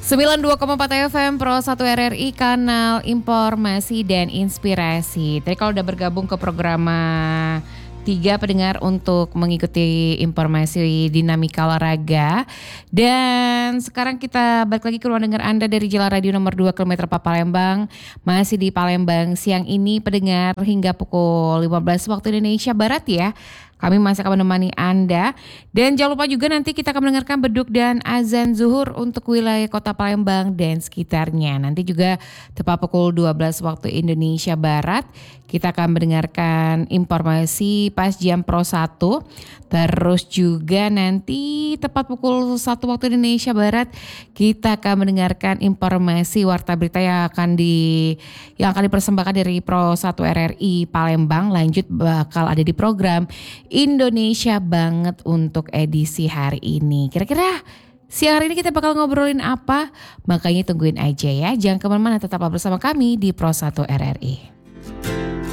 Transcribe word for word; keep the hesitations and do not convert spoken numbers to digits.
sembilan puluh dua koma empat F M Pro satu R R I, kanal informasi dan inspirasi. Tadi kalau udah bergabung ke program tiga pendengar untuk mengikuti informasi dinamika olahraga. Dan sekarang kita balik lagi ke ruang dengar Anda dari Jalan Radio nomor dua kilometer empat Palembang. Masih di Palembang siang ini pendengar hingga pukul lima belas waktu Indonesia Barat ya. Kami masih akan menemani Anda. Dan jangan lupa juga nanti kita akan mendengarkan beduk dan azan zuhur untuk wilayah kota Palembang dan sekitarnya. Nanti juga tepat pukul dua belas waktu Indonesia Barat kita akan mendengarkan informasi pas jam Pro satu. Terus juga nanti tepat pukul satu waktu Indonesia Barat kita akan mendengarkan informasi warta berita yang akan di yang akan dipersembahkan dari Pro satu R R I Palembang. Lanjut bakal ada di program Indonesia Banget untuk edisi hari ini. Kira-kira siang hari ini kita bakal ngobrolin apa? Makanya tungguin aja ya. Jangan kemana-mana, tetaplah bersama kami di Pro satu R R I.